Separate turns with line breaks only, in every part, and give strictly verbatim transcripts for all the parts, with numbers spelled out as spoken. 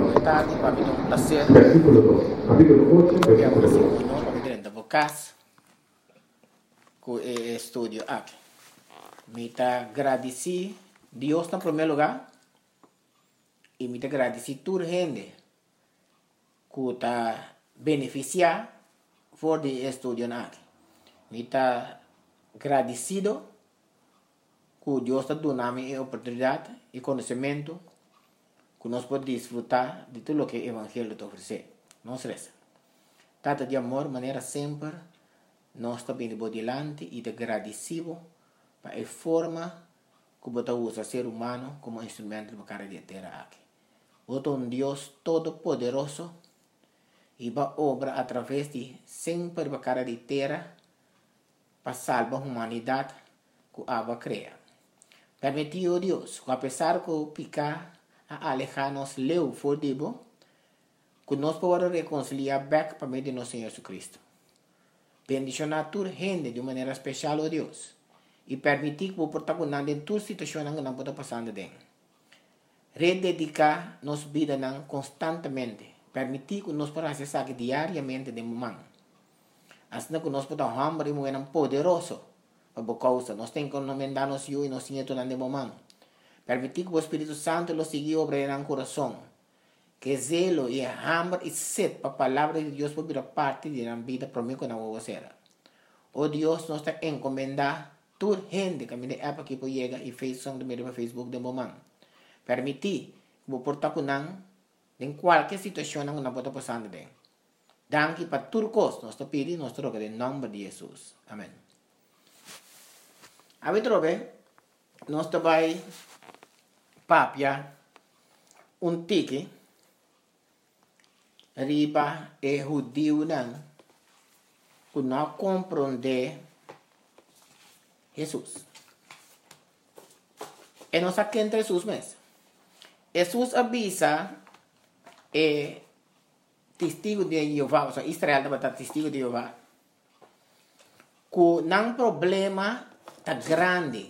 Buenas tardes, para mí es un placer.
Versículo dos. Capítulo ocho,
Abbiamo
versículo
un
dos.
uno, para mí dentro casa, con el estudio aquí. Me está agradeci Dios en primer lugar y me está agradeci toda gente que está beneficiando por el estudio aquí. Me está agradecido que Dios está dando la oportunidad y conocimiento que nos puede disfrutar de todo lo que el Evangelio te ofrece. No stressa. Trata de amor, maneira sempre, nós está bem por delante e de agradecido para a forma que você usa ser humano como instrumento para cara de terra aqui. Você é um Deus todo-poderoso e vai obra através de sempre para cara de terra para salvar a humanidade que Abba cria. Permitiu Deus, que apesar que o picar a alejar-nos leu for debo, que nós podemos reconciliar back para meio de nosso Senhor Jesus Cristo. Bendicionar toda gente de maneira especial, ó Deus, e permitir que o protagonista em toda situação que não pode passar dentro. Rededicar nossa vida constantemente, permitir que nós podamos acessar diariamente de momento. Assim que nós podemos hambre e moer poderoso para a causa, nós temos que encomendar nos e nos Senhor de momento. Permitir que o Espírito Santo lo siga obrando no coração. Que zelo e hambre e sede para a palavra de Deus por vir parte de la vida para mim que não vou fazer. Oh Deus, nós está encomendar toda gente que me dê app aqui para chegar e fez som do meio do Facebook de momento. Permitir que o protagonista em qualquer situação que não pode passar de. Danke para tudo coisa, nós está pedindo, nós trocamos em nome de Jesus. Amém. A ver, trobe, nós vai papia um tique riba e judío não que não compreende Jesus. E nós aqui entre Jesus mesmo. Jesus avisa e testigo de Jeová, ou seja, Israel deve estar testigo de Jeová, que não problema tá grande.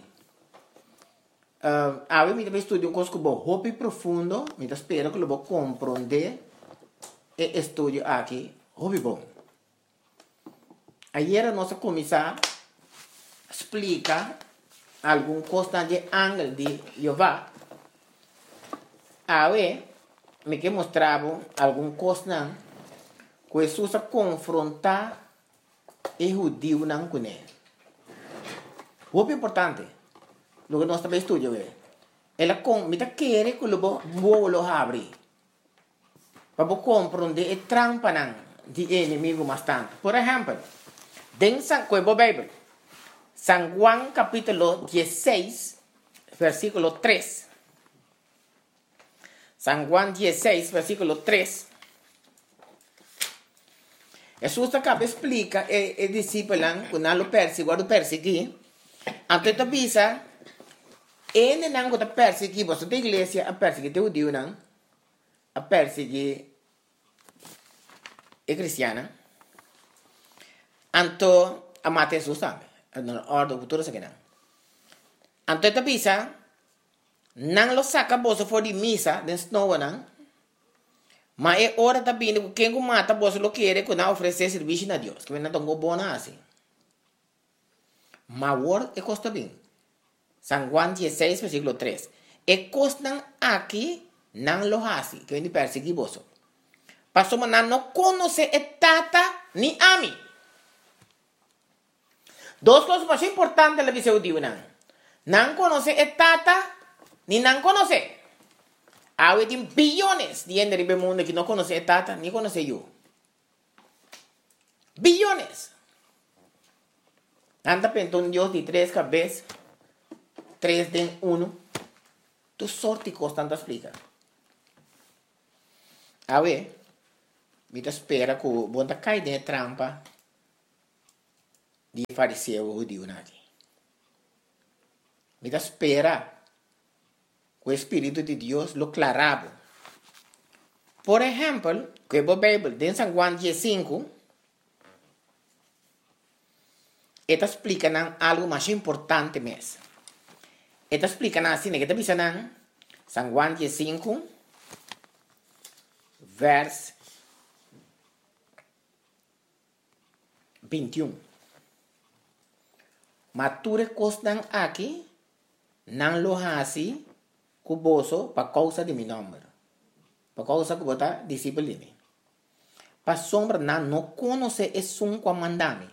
Uh, a mim me estudo um coisa que vou hobby profundo, me espero que eu vou compreender e estudio aqui, hobby bom. Ayer nós começar a explicar algum coisa de ángel de Jeová. Aí me que mostrava algum coisa que Jesus a confrontar o judeu não com ele. Hobby importante. Lo que nós também estudamos é, ela com, me tá querer que eu vou lo abrir. Para compreender a trampa de inimigo bastante. Por exemplo, dentro da Bíblia, San Juan capítulo dieciséis, versículo tres. San Juan dieciséis, versículo tres. Jesus acaba explica e discípulo que não lo perseguiu, lo perseguiu. Antes de avisa, ele não está perseguindo, você da igreja a perseguir o Deus não, a perseguir a cristiana. Anto a matar Jesus também, na ordem futura se que não. Antes de avisa, não lo saca bolsa for de missa, den snow não. Mas é hora também que quem mata bolsa lo quer que não oferecer serviço a Deus, que não tão bom assim. Mas agora é costa bem. San Juan dieciséis, versículo tres. E costan aqui não lo hace, que vem de perseguir bolsa. Pastor, mas não conhece a tata ni a mim. Duas coisas mais importantes da visão de não. Não conhece a tata ni não conhece. Há bilhões de gente no mundo que não conhece a tata ni conhece eu. Bilhões. Anda pensando um Deus de três cabeças, três de um. Tu sorte constante explica. A ver, me espera que o bom cai de trampa de fariseu judeu aqui. Me espera que o Espírito de Deus lo clarava. Por exemplo, que a Bíblia, em San Juan dieciséis, esta explica algo mais importante mesmo. Esta explica assim, que está pensando San Juan dieciséis, vers veintiuno. Mature costan aqui, não lo hasi, cuboso, para causa de mi nombre. Para causa que bota disciplina. Para sombra, não, não conhece é um comandante.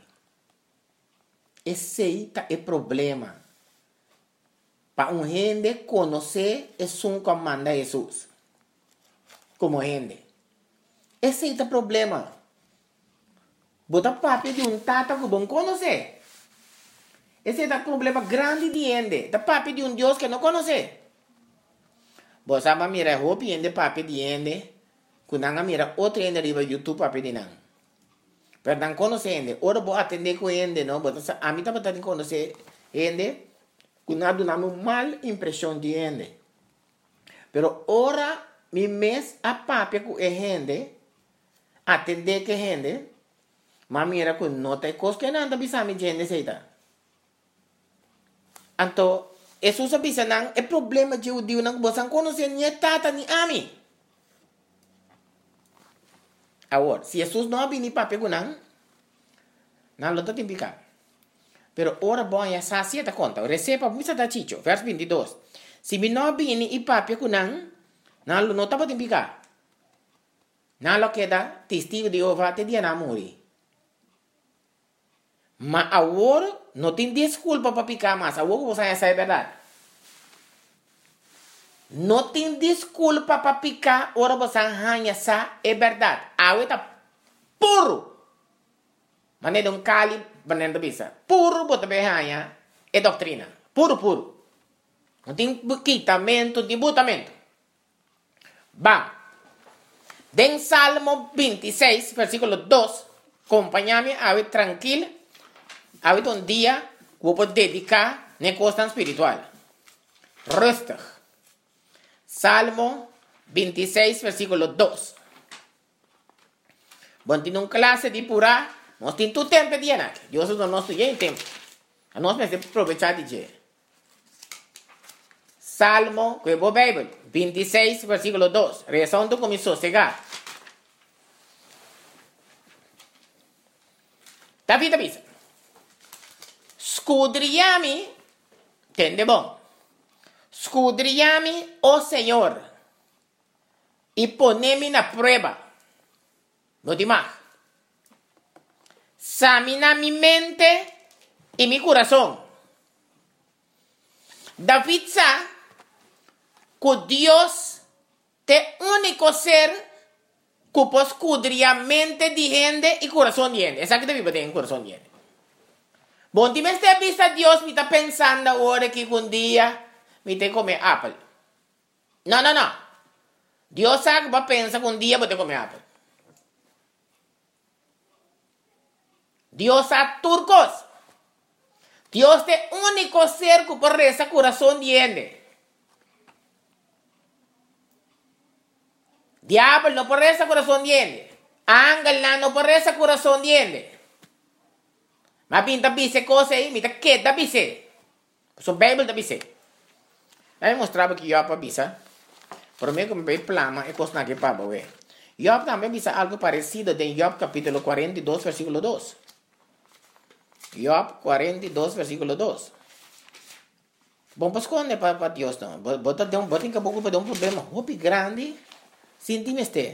Esse aí é o problema. Para um gente conhecer é um comandante Jesus. Como gente. Esse aí é o problema. Bota papi de um tata que bom conhecer. Esse é o problema grande de gente. Da papi de um Deus que não conhece. Você sabe, mira, roupa de papi de gente. Quando mira outro gente riba YouTube papi de não. Pero não conhece gente. Ora vou atender com gente, não. A mim também tem que conhecer gente. Quando dá uma mal impressão de gente. Pero ora, mi mes a papi com gente. Atender com gente. Mas mira, quando não tem coisa que não, também sabe gente seita. Então, Jesus avisa nang é problema de judeu nang bosan conhecer nem tata nem ami. Agora, se Jesus não abrir nem papel nang, não lo tem picar. Pero ora bom ya sacia ta conta. Receba misa da chicho, verso veintidós. Se me não abrir nem papel nang, não lo não tá tem picar. Não lo queda testigo de Jeová te dia na morrer. Mas agora não tem desculpa para picar mais. Agora você já sabe a verdade. Não tem desculpa para picar. Agora você já sabe a verdade. Agora está puro. Mas não é um cali, mas não é bisa. Puro, você vai é doutrina. Puro, puro. Não tem quitamento, tem botamento. Vamos. Den Salmo vinte e seis, versículo dois. Acompanha-me, agora tranquilo. Habita um dia que eu vou dedicar na questão espiritual. Rustig. Salmo vinte e seis, versículo dois. Bom, tem uma classe de pura, nós temos todo tempo de anar. Deus não nos tem tempo. Nós precisamos aproveitar de dia. Salmo, que é a Bíblia, vinte e seis, versículo dois. Rezando começou a chegar. David avisa. Escudriami, entende bom? Escudriami, oh Senhor, e ponemi na prova. No demais. Examina mi mente e mi coração. David sabe que Deus é o único ser que pode escudriar a mente de gente e coração de gente. Essa que David tem coração de gente. Bom, ti me stai vista Deus mi sta pensando ora che un dia mi te come apple. No, no, no. Deus sabe que va pensa que un dia te come apple. Deus sabe turcos. Deus é o único ser que por esse coração de gente. Diabo não por esse coração de gente. Ángel não por esse coração de gente. Mas pinta bise coisa aí, me tá quieta bise. So Bible da bise. Aí mostrava que Job bisa. Por mim como bem plama é coisa que para ver. Job também bisa algo parecido em Job capítulo quarenta e dois versículo dois. Job quarenta e dois versículo dois. Bom, pues quando é para Deus não. Bota de um, bota em caboclo para um problema hopi grande. Sintime este.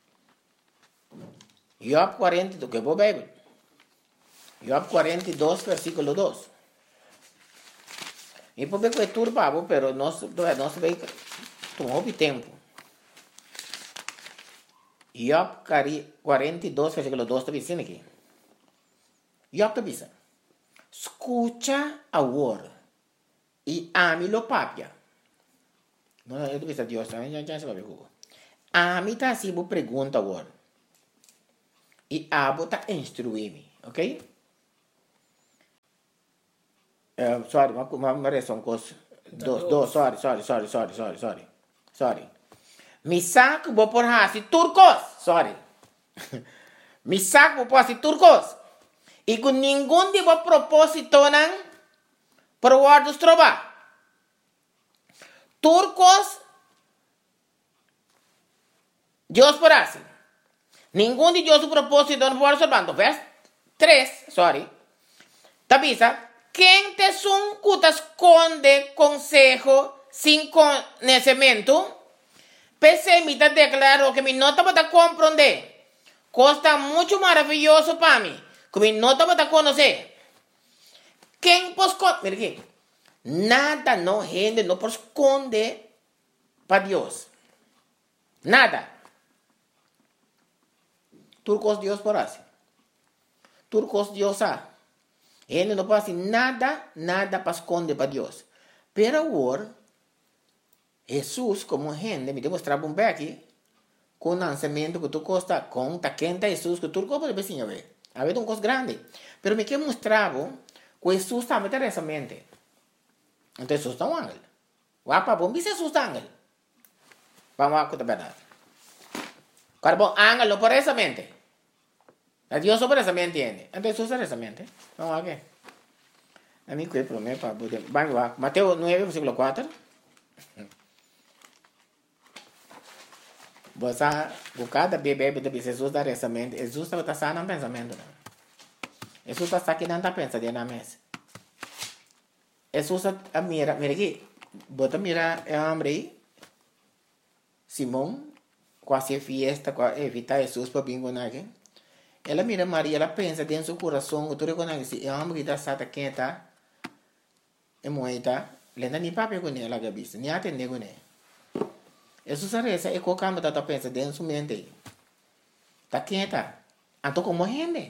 Job quarenta e dois, que é a Bíblia. Job quarenta e dois, versículo dois. E por que é turbado, pero nós nós vai tomar o tempo. Job quarenta e dois, versículo dois está dizendo aqui. Job está dizendo: escucha agora e ame-lo papia. Não, eu estou dizendo Deus, já já se vai ver. Ame tá assim, vou pergunta agora. E abo tá instruir-me, ok? Uh, sorry, uma, uma, uma reação coisa. Dos, dos, sorry, sorry, sorry, sorry, sorry, sorry. Sorry. Mi saco vou por hasi turcos. Sorry. Mi saco vou por hasi turcos. E com nenhum de vos propósito não por guardos trova. Turcos Dios por así. Ningún de Dios su propósito no puede observando. Verso tres, sorry. Tabisa, ¿quién te son cutas esconde consejo sin conocimiento? Pese me te declaro que mi nota para comprender. Costa mucho maravilloso para mí. Que mi nota para conocer. ¿Quién pues con... Mira aquí. Nada no gente no por esconde para Dios. Nada. Turcos Dios por así. Turcos Dios ha. Gente no puede hacer nada, nada para esconder para Dios. Pero ahora, Jesús como gente me demostraba un aquí con lanzamiento que tú costa con taquenta Jesús que tú puedes ver sin ver. A ver, un cosa grande. Pero me que mostraba que Jesús también te esa mente. Entonces Jesús está un ángel. Guapa, bom, dice Jesús está ángel. Vamos a contar verdad. Carbón, ángel no por esa mente. A Dios no por esa mente entiende. Entonces Jesús es esa mente. Vamos a ver. A mí que promete para poder. Vamos a Mateo nueve, versículo cuatro. Você buscar bebê de Jesus da essa mente. Jesus está só no pensamento. Jesus está aqui não está pensando na mesa. Jesus a mira, mira aqui. Bota mira é homem aí. Simão, quase fiesta, quase evitar Jesus para bingo aqui. Ela mira Maria, ela pensa dentro do coração, que tu reconhece, é homem que está sata quem está. É moita. Lenda nem papo com ela gabisa, nem atende com ela. Jesus reza e qualquer coisa está pensando dentro da sua mente. Está quieta. Então, como gente?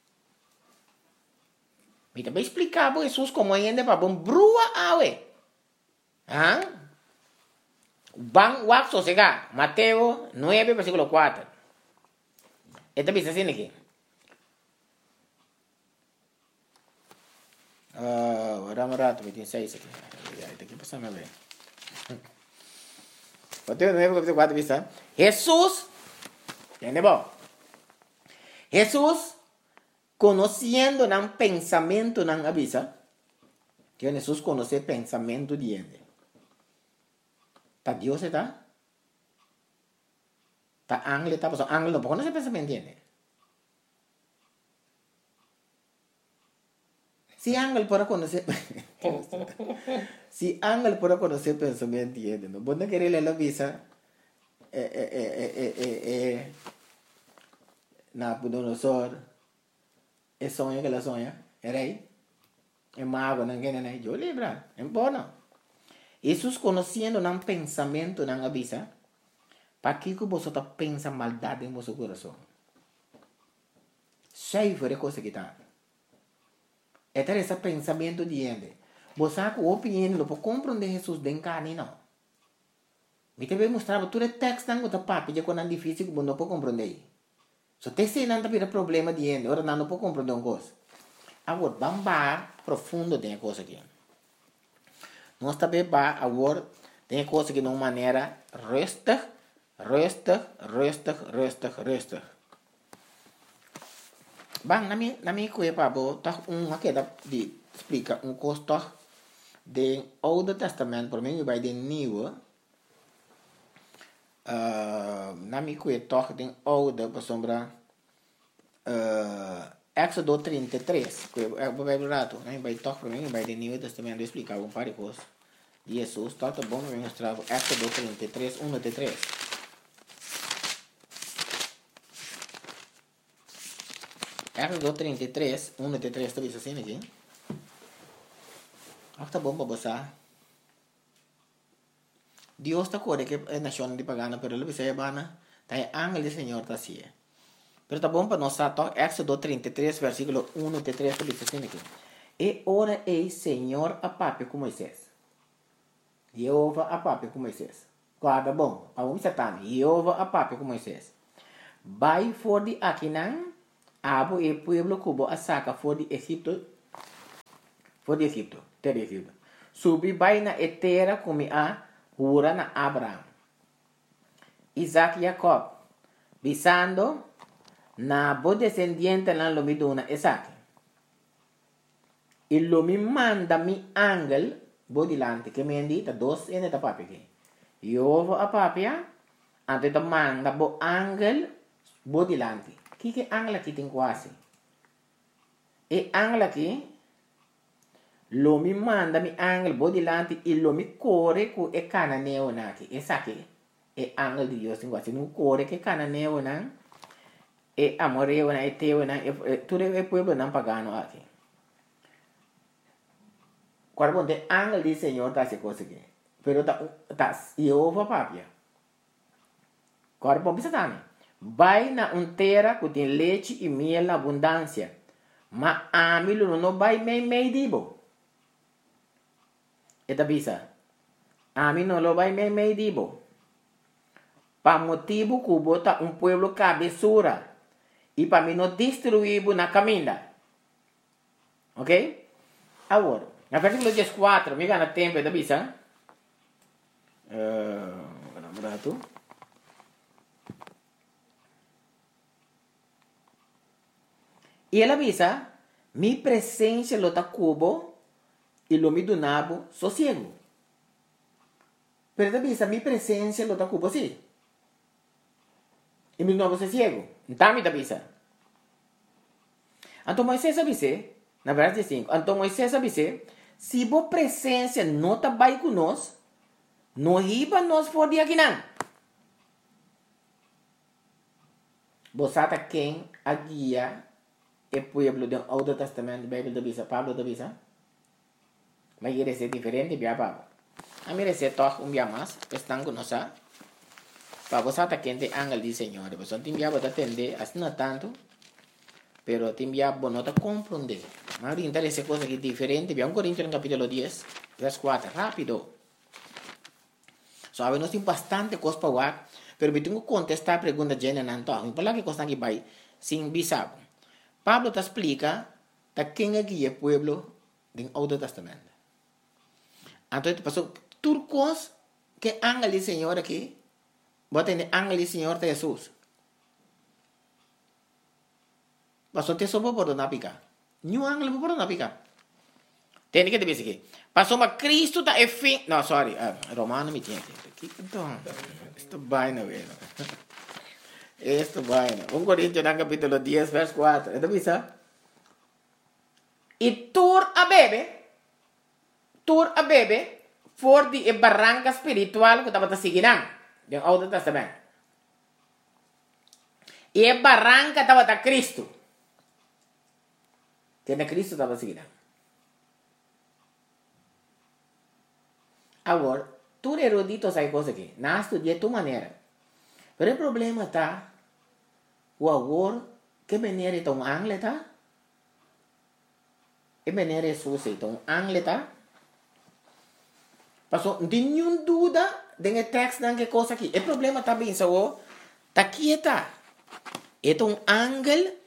Me também explicar para Jesus como gente para bom brua awe. Ah? Bang wak sosega. Mateo nueve, versículo cuatro. Esta dice así aquí. Ah, uh, vamos rato, veintiséis aqui. Está aqui passando a ver. Mateo nueve, versículo cuatro dice, Jesús, ¿entiende vos? Jesús, conociendo el pensamiento nan avisa, que Jesús conoce el pensamiento de gente. ¿Está Dios está? ¿Está ángel está? Pues ángel no conoce el pensamiento de gente. Si ángel puede conocer, si ángel puede conocer el pensamiento de gente, ¿no? Vos no querés leer la visa, eh, eh, eh, eh, eh, eh, Nabucodonosor, el sueño que la sueña, el rey, el mago, no quiere, yo libra, es bueno. Jesús conociendo un pensamiento, no avisa, para que vosotros pensan maldad en vuestro corazón. Cheio de cosas que están. Este es el pensamiento de gente. Vos sabes que o opinião não pode compreender Jesus de carne, não. Me também mostrava todo o texto que está papo, já quando é difícil que você não pode compreender. Só tem se não tem problema de gente, agora não pode compreender uma coisa. Agora, vamos bar profundo tem a coisa aqui. Nós também bar agora tem a coisa aqui de uma maneira rustig, rustig, rustig, rustig, rustig. Bang, na minha, na minha coisa, papo, tá um aqui da de explica um custo do Oude Testamento, para mim vai de Nieuwe. Uh, na minha coisa, toch de Oude, para sombra uh, Éxodo trinta e três, que é o Bíblia rato, né? Vai toch para mim vai de Nieuwe Testamento explicar um par de coisas de Jesus, tá tá bom, eu mostrar Éxodo trinta e três, um até três. Éxodo trinta e três, um até três, está visto assim aqui? Ah, tá bom para você. Deus está corre que é nação de pagana, pero ele vai bana, tá é ángel do Senhor tá assim. Pero tá bom para nós tá Éxodo trinta e três, versículo um até três, está visto assim aqui. E ora ei Senhor a papo com Moisés. Jeová a papo com Moisés. Guarda bom, para o Satan, Jeová a papo com Moisés. Vai for de Aquinan, abo e pueblo cubo a saca for de Egipto, for de Egipto, terra Egipto. Subi vai na etera como a jura na Abraham, Isaac e Jacob, visando na bo descendiente na lomiduna Isaac. E lo mi manda mi angel bo dilante que me indita dos ene da papi que. Jehová a papia Antes de manda bo ángel bo dilante. Que que ángel aqui tem quase? E ángel aqui lo mi manda mi ángel bo dilante e lo mi corre cu e cananeo naki. Essa aqui é ángel de Deus tem quase. Não corre que cananeo não. E amoreo na e teu na e tudo é pueblo não pagano aqui. Quando tem ángel de Senhor tá se coisa aqui. Pero tá tá Jeová papia. Agora, bom, pensa também. Vai na um terra que tem leite e mel na abundância. Mas a mim não vai meio meio dibo. Eta bisa. A mim não vai meio meio dibo. Para motivo que bota um pueblo cabeçura. E para mim não destruir na caminha. Ok? Agora, na versículo quatro, me gana tempo, eta bisa. Uh, vamos lá, tu. E ela avisa, mi presença lo ta cubo e lo mi donabo sossego. Pero ela avisa, mi presença lo ta cubo sim. E mi donabo sossego. Então me avisa. Então Moisés avisa, na verdade cinco, então Moisés avisa, se bo presença não tá vai conosco, não riba nós for de aqui não. Bosata quem a guia e pueblo do Old Testamento, Bible da bisa, Pablo da bisa. Mas ele é diferente, bia Pablo. A mim é toch um bia mais, estão conosco. Para você tá quente ángel de Senhor, você tem bia para atender, assim não tanto, pero tem bia para não compreender. Mas o interesse é coisa que diferente, bia um Coríntios no capítulo dez, verso quatro, rápido. Sabe, nós temos bastante coisa para ver, pero eu tenho que contestar a pergunta de Jenna não tô. Me fala que coisa que vai sem bisabo. Pablo te explica de quem é que é o pueblo do Old Testamento. Então, passou turcos que ángel do Senhor aqui, bota em ángel do Senhor de Jesus. Passou te sopa por não picar. Nenhum ángel por não picar. Tem que te dizer aqui. Passou mas Cristo tá é fim. Não, sorry, uh, Romano me tinha aqui. Então, isto vai não é. Esto vaina. um Coríntios no capítulo dez, verso quatro. ¿Esto bisa? Y tur a bebe, tur a bebe, for di barranca espiritual que estaba seguirán. Del Old Testamento. Y el barranca estaba a Cristo. Que na Cristo estaba seguirán. Agora, tu erudito sai coisa aqui. Não estudia de tu maneira. Pero o problema está, o agora, que maneira é um ángel está? Que maneira é Jesus é um ángel está? Passou, não tem nenhuma dúvida de que texto não que coisa aqui. O problema está bem, só, está aqui está. É um ángel,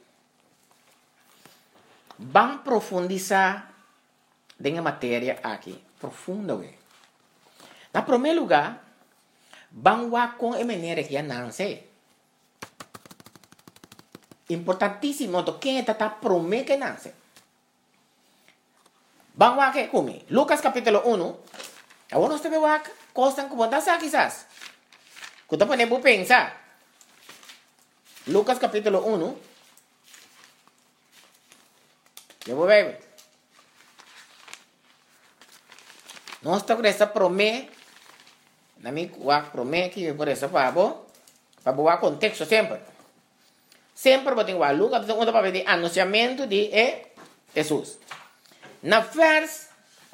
vamos profundizar na matéria aqui, profundo. Na primeiro lugar, vamos com a maneira que não sei. Importantíssimo, quem está prometendo que não sei. Vamos aqui comigo. Lucas capítulo um. Agora nós temos que coisas que você sabe quizás. Que você pode pensar. Lucas capítulo um. Eu vou ver. Nós temos essa promessa. Na minha promessa que por essa para para boa contexto sempre. Sempre vou ter que Lucas um para ver anunciamento de Jesus. Na vers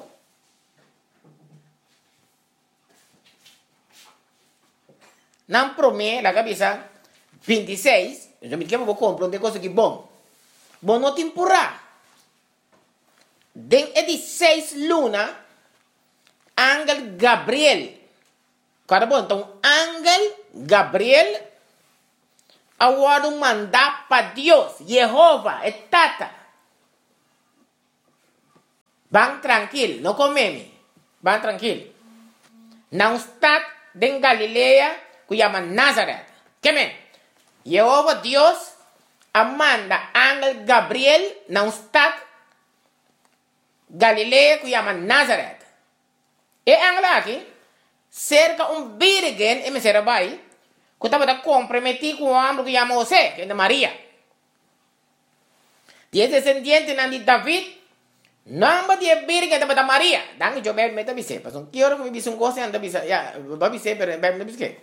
na promessa da cabeça vinte e seis, eu me quero compreender coisa que bom. Bom não te empurrar. Den é de seis luna, ángel Gabriel. Cada bom, então, ángel Gabriel, agora um mandar para Deus, Jeová, é tata. Vão tranquilo, não comeme. Vão tranquilo. Não está em Galileia, que chama Nazaré. Que men? Jeová, Deus, manda ángel Gabriel, não está Galileia, que chama Nazaré. E ángel aqui, cerca um virgem, e me será vai, Que estaba comprometido con un hombre que llamó José, que es de María. Y ese descendiente de David, nombre de Virgen de María. Dan yo me meto a bice, pues un quiero que me vise un goce anda bice, ya, va a bice, pero me bice.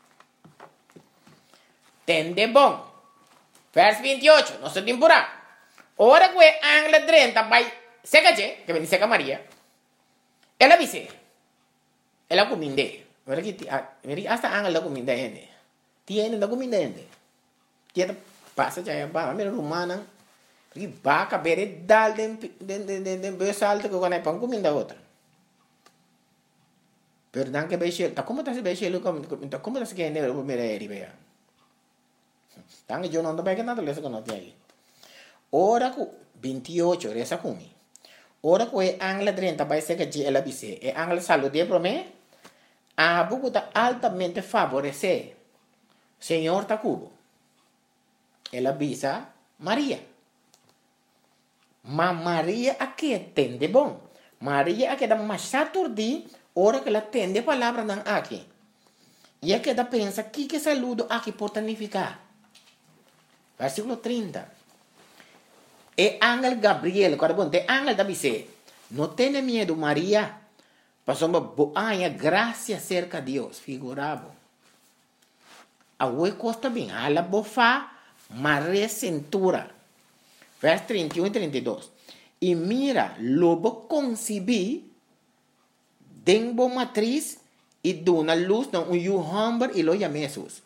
Tende bon. Vers veintiocho, no se temporada. Ahora que Ángel treinta vai seca che, que me seca María. Ela bice. Ela cominde. Mira que hasta Ángel la cominde gente. Tiene la cominde gente. Tiene pasa ya va, mira romana. E vaca bere dal den den den den den besalto que quando é pão comida outra. Pero dan que beixe, tá como tá se beixe lo como tá como tá se que ne o mera eri bea. Dan eu não tô bem que nada lesa que não tem aí. Ora cu veintiocho resa kumi. Ora cu é angla treinta vai ser que ela bise. É angla salude pro me. A buku tá altamente favorecer. Senhor tá cubo. Ela bisa Maria. Mas Maria aqui entende bom. Maria aqui dá mais saturdi, hora que ela entende a palavra não aqui. E aqui dá pensa que que saludo aqui pode significar. Versículo trinta. E ángel Gabriel, quando bom, te ángel da bice. Não tenha medo, Maria. Passou uma boa graça cerca de Deus, figurado. A oi costa bem, a la bofa, Maria cintura. Vers trinta y uno y treinta y dos. Y mira, lobo concebí, denbo matriz, y de una luz, no, un hombre, y lo llamé Jesús.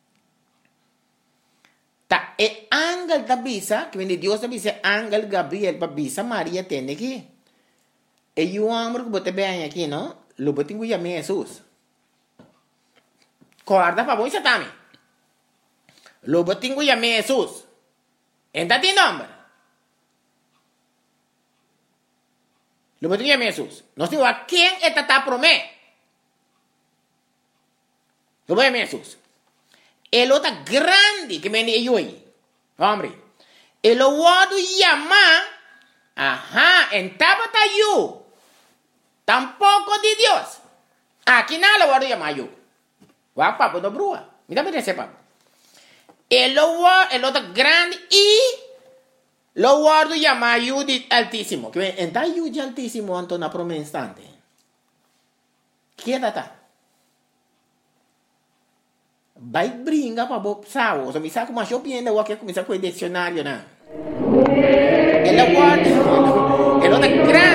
Ta e ángel da bisa, que viene Dios da bisa, ángel Gabriel, pa bisa María tiene aquí. E un hombre que bote vean aquí, ¿no? Lo bote que llamé Jesús. Guarda pa voi satami. Lo bote que llamé Jesús. Entra ti nombre. Lo que tenía Jesús. No sé a quién está promé. Lo que tenía Jesús. El otro grande que me dio ahí. Hombre. El otro llama. Ajá. En tabata yo. Tampoco de Dios. Aquí nada lo voy a llamar yo. Va papo de brua. Mira, mira ese papo. El otro, el otro grande y lo guardo llama Judith altísimo. Que entra Judith altísimo ante una promesa instante. Quédate. Vai brinca para Bob Sao. Se me saco mais eu piendo, eu quero começar com o dicionário, né? Ela guarda. Ela é grande.